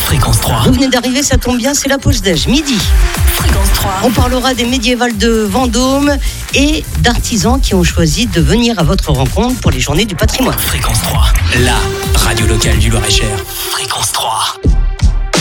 Fréquence 3. Vous venez d'arriver, ça tombe bien, c'est la pause déj, midi. Fréquence 3. On parlera des médiévales de Vendôme et d'artisans qui ont choisi de venir à votre rencontre pour les journées du patrimoine. Fréquence 3, la radio locale du Loir-et-Cher. Fréquence 3.